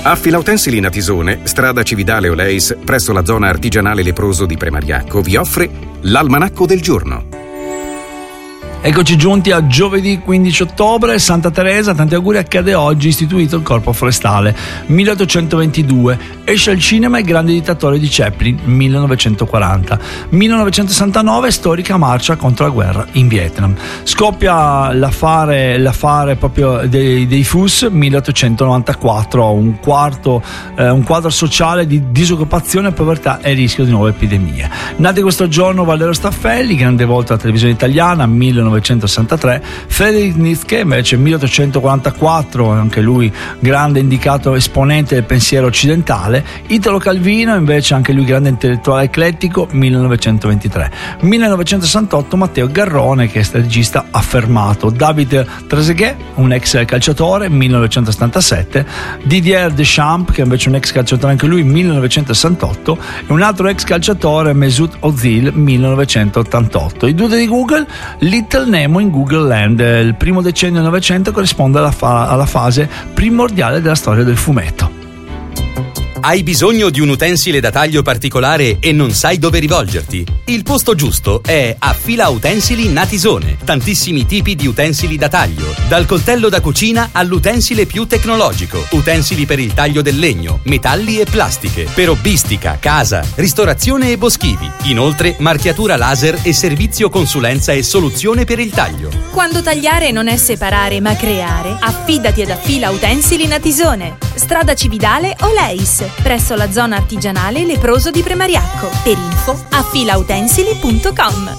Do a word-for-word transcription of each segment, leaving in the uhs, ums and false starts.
Affila Utensili Natisone, strada Cividale Oleis, presso la zona artigianale leproso di Premariacco, vi offre l'Almanacco del Giorno. Eccoci giunti a giovedì quindici ottobre, Santa Teresa, tanti auguri, accade oggi, istituito il Corpo Forestale, milleottocentoventidue, esce al cinema Il grande dittatore di Chaplin, millenovecentoquaranta, millenovecentosessantanove, storica marcia contro la guerra in Vietnam, scoppia l'affare, l'affare proprio dei, dei F U S, milleottocentonovantaquattro, un, quarto, eh, un quadro sociale di disoccupazione, povertà e rischio di nuove epidemie. Nati questo giorno Valerio Staffelli, grande volta della televisione italiana, millenovecentosessantatré, Friedrich Nietzsche invece milleottocentoquarantaquattro, anche lui grande indicato esponente del pensiero occidentale, Italo Calvino invece anche lui grande intellettuale eclettico, millenovecentoventitré, millenovecentosessantotto Matteo Garrone che è strategista affermato, David Trezeguet un ex calciatore, millenovecentosettantasette, Didier Deschamps che invece è un ex calciatore anche lui, millenovecentosessantotto, e un altro ex calciatore, Mesut Ozil, millenovecentottantotto. I due di Google, Little Nemo in Google Land, il primo decennio del Novecento corrisponde alla, fa- alla fase primordiale della storia del fumetto. Hai bisogno di un utensile da taglio particolare e non sai dove rivolgerti? Il posto giusto è Affila Utensili Natisone. Tantissimi tipi di utensili da taglio, dal coltello da cucina all'utensile più tecnologico, utensili per il taglio del legno, metalli e plastiche, per hobbistica, casa, ristorazione e boschivi. Inoltre marchiatura laser e servizio consulenza e soluzione per il taglio. Quando tagliare non è separare ma creare, affidati ad Affila Utensili Natisone. Strada Cividale Oleis, presso la zona artigianale leproso di Premariacco. Per info affilautensili punto com.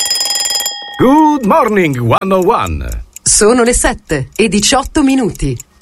Good morning, one oh one. Sono le sette e diciotto minuti.